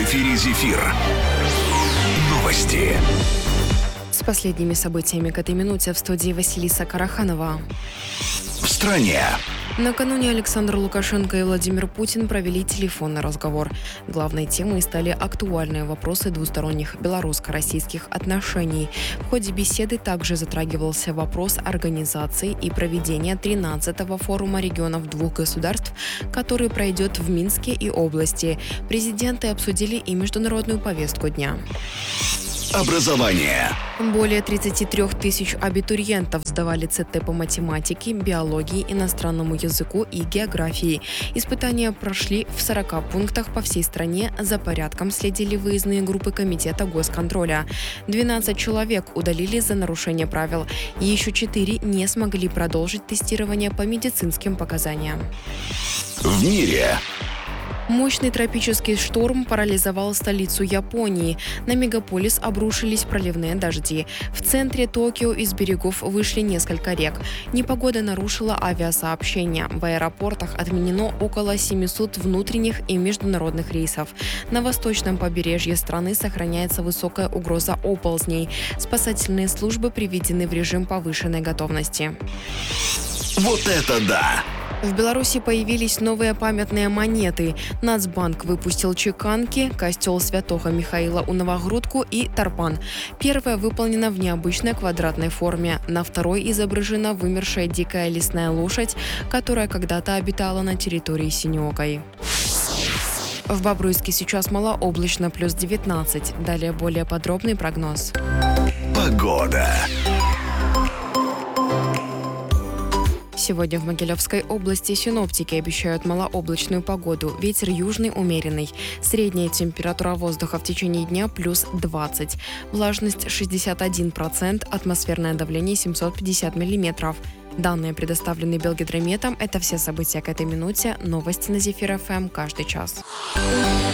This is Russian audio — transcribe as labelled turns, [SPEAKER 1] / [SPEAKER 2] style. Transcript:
[SPEAKER 1] эфире «Зефир». Новости.
[SPEAKER 2] С последними событиями к этой минуте в студии Василиса Караханова.
[SPEAKER 1] В стране.
[SPEAKER 2] Накануне Александр Лукашенко и Владимир Путин провели телефонный разговор. Главной темой стали актуальные вопросы двусторонних белорусско-российских отношений. В ходе беседы также затрагивался вопрос организации и проведения 13-го форума регионов двух государств, который пройдет в Минске и области. Президенты обсудили и международную повестку дня.
[SPEAKER 1] Образование.
[SPEAKER 2] Более 33 тысяч абитуриентов сдавали ЦТ по математике, биологии, иностранному языку и географии. Испытания прошли в 40 пунктах по всей стране. За порядком следили выездные группы Комитета госконтроля. 12 человек удалили за нарушение правил. Еще 4 не смогли продолжить тестирование по медицинским показаниям.
[SPEAKER 1] В мире.
[SPEAKER 2] Мощный тропический шторм парализовал столицу Японии. На мегаполис обрушились проливные дожди. В центре Токио из берегов вышли несколько рек. Непогода нарушила авиасообщение. В аэропортах отменено около 700 внутренних и международных рейсов. На восточном побережье страны сохраняется высокая угроза оползней. Спасательные службы приведены в режим повышенной готовности.
[SPEAKER 1] Вот это да!
[SPEAKER 2] В Беларуси появились новые памятные монеты. Нацбанк выпустил чеканки, костел святого Михаила у Новогрудку и тарпан. Первая выполнена в необычной квадратной форме. На второй изображена вымершая дикая лесная лошадь, которая когда-то обитала на территории Синеокой. В Бобруйске сейчас малооблачно, плюс 19. Далее более подробный прогноз.
[SPEAKER 1] Погода.
[SPEAKER 2] Сегодня в Могилевской области синоптики обещают малооблачную погоду. Ветер южный умеренный. Средняя температура воздуха в течение дня плюс 20. Влажность 61%, атмосферное давление 750 миллиметров. Данные предоставлены Белгидрометом. Это все события к этой минуте. Новости на Зефир ФМ каждый час.